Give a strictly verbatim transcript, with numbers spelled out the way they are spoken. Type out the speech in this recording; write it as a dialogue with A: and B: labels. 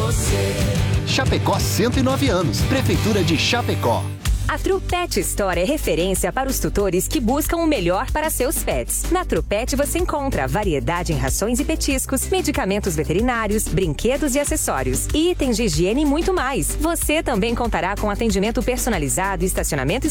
A: você.
B: Chapecó, cento e nove anos. Prefeitura de Chapecó.
C: A Trupet Store é referência para os tutores que buscam o melhor para seus pets. Na Trupet você encontra variedade em rações e petiscos, medicamentos veterinários, brinquedos e acessórios, itens de higiene e muito mais. Você também contará com atendimento personalizado e estacionamento